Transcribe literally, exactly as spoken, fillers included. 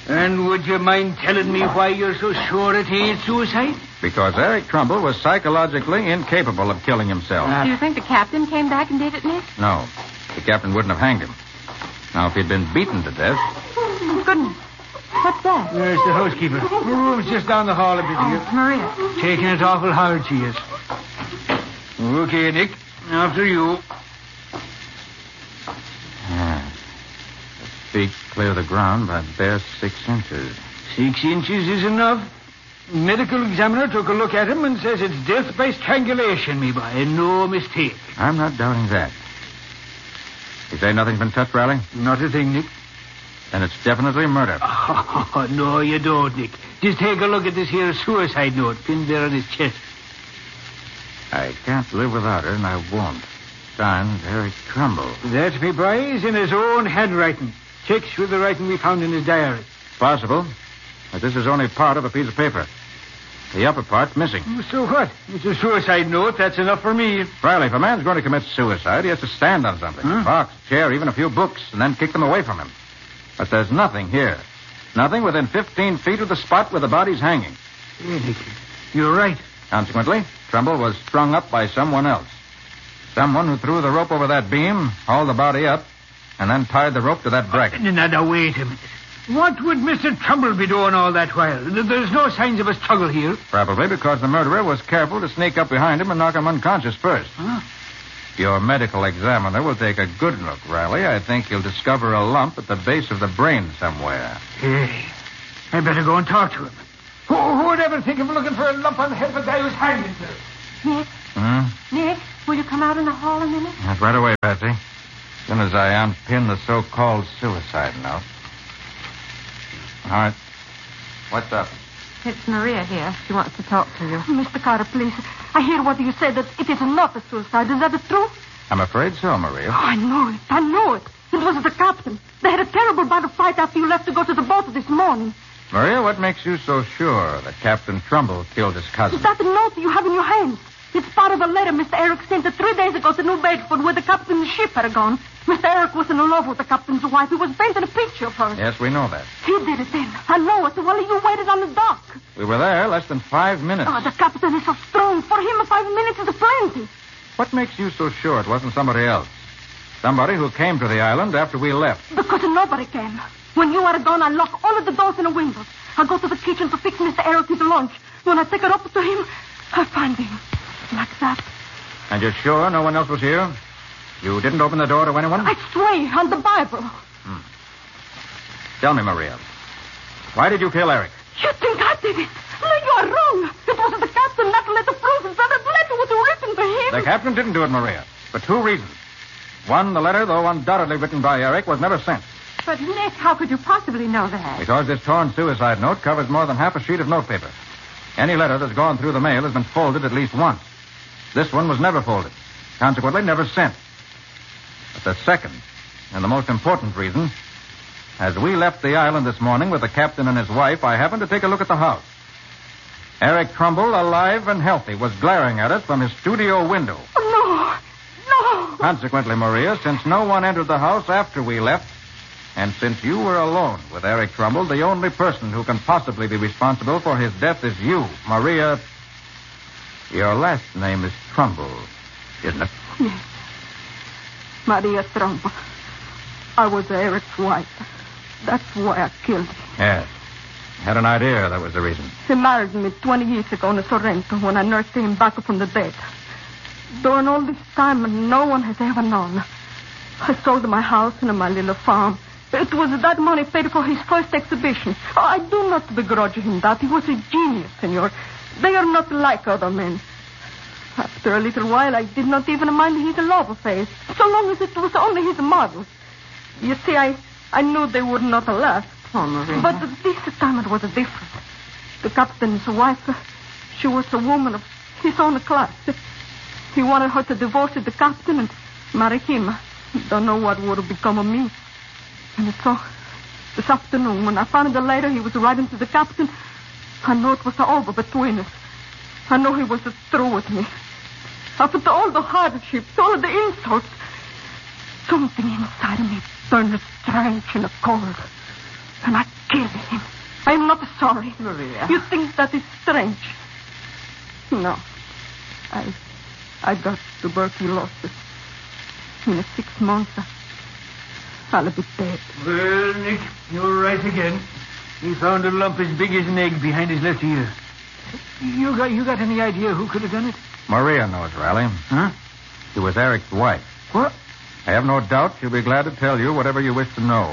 And would you mind telling me why you're so sure it ain't suicide? Because Eric Trumbull was psychologically incapable of killing himself. Uh, Do you think the captain came back and did it, Nick? No. The captain wouldn't have hanged him. Now, if he'd been beaten to death... Oh, goodness. What's that? There's the housekeeper. Her room's just down the hall a bit Oh, here. Maria. Taking it awful hard, she is. Okay, Nick. After you. Yeah. The feet clear the ground by bare six inches. Six inches is enough. Medical examiner took a look at him and says it's death by strangulation, me boy. No mistake. I'm not doubting that. You say nothing's been touched, Riley? Not a thing, Nick. Then it's definitely murder. Oh, no, you don't, Nick. Just take a look at this here suicide note pinned there on his chest. I can't live without it, and I won't. Signed, Eric Trumbull. That, me boy, is in his own handwriting. Checks with the writing we found in his diary. Possible, but this is only part of a piece of paper. The upper part's missing. So what? It's a suicide note. That's enough for me. Riley, if a man's going to commit suicide, he has to stand on something. Huh? A box, a chair, even a few books, and then kick them away from him. But there's nothing here. Nothing within fifteen feet of the spot where the body's hanging. Yeah, Nick, you're right. Consequently, Trumbull was strung up by someone else. Someone who threw the rope over that beam, hauled the body up, and then tied the rope to that bracket. Now, now, wait a minute. What would Mister Trumbull be doing all that while? There's no signs of a struggle here. Probably because the murderer was careful to sneak up behind him and knock him unconscious first. Huh? Your medical examiner will take a good look, Riley. I think he'll discover a lump at the base of the brain somewhere. Hey, I better go and talk to him. Who, who would ever think of looking for a lump on the head of a guy who's hanged himself? Nick? Hmm? Nick, will you come out in the hall a minute? That's right away, Patsy. As soon as I unpin the so-called suicide note. All right. What's up? It's Maria here. She wants to talk to you. Mister Carter, please. I hear what you said, that it is not a suicide. Is that the truth? I'm afraid so, Maria. Oh, I know it. I know it. It was the captain. They had a terrible battle fight after you left to go to the boat this morning. Maria, what makes you so sure that Captain Trumbull killed his cousin? Is that the note you have in your hands? It's part of a letter Mister Eric sent three days ago to New Bedford where the captain's ship had gone. Mister Eric was in love with the captain's wife. He was painting a picture of her. Yes, we know that. He did it then. I know it while you waited on the dock. We were there less than five minutes. Oh, the captain is so strong. For him, five minutes is plenty. What makes you so sure it wasn't somebody else? Somebody who came to the island after we left. Because nobody came. When you are gone, I lock all of the doors and the windows. I go to the kitchen to fix Mister Eric his lunch. When I take it up to him, I find him. Like that. And you're sure no one else was here? You didn't open the door to anyone? I swear on the Bible. Hmm. Tell me, Maria. Why did you kill Eric? You think I did it? No, you are wrong. It was the captain that let the proof that that letter was written to him. The captain didn't do it, Maria. For two reasons. One, the letter, though undoubtedly written by Eric, was never sent. But, Nick, how could you possibly know that? Because this torn suicide note covers more than half a sheet of notepaper. Any letter that's gone through the mail has been folded at least once. This one was never folded. Consequently, never sent. But the second, and the most important reason, as we left the island this morning with the captain and his wife, I happened to take a look at the house. Eric Trumbull, alive and healthy, was glaring at us from his studio window. Oh, no. No. Consequently, Maria, since no one entered the house after we left, and since you were alone with Eric Trumbull, the only person who can possibly be responsible for his death is you, Maria. Your last name is Trumbull, isn't it? Yes. Maria Trumbull. I was Eric's wife. That's why I killed him. Yes. Had an idea that was the reason. He married me twenty years ago in Sorrento when I nursed him back from the dead. During all this time, no one has ever known. I sold my house and my little farm. It was that money paid for his first exhibition. I do not begrudge him that. He was a genius, senor. They are not like other men. After a little while, I did not even mind his love affairs, so long as it was only his models. You see, I, I knew they would not last. Oh, Maria. But this time it was different. The captain's wife, she was a woman of his own class. He wanted her to divorce the captain and marry him. Don't know what would have become of me. And so, this afternoon, when I found the letter he was writing to the captain, I knew it was over between us. I knew he was through with me. After all the hardships, all of the insults, something inside of me turned strange and cold. And I killed him. I am not sorry. Maria. You think that is strange. No. I I got tuberculosis. In six months, I'll be dead. Well, Nick, you're right again. He found a lump as big as an egg behind his left ear. You got you got any idea who could have done it? Maria knows, Riley. Huh? She was Eric's wife. What? I have no doubt she'll be glad to tell you whatever you wish to know.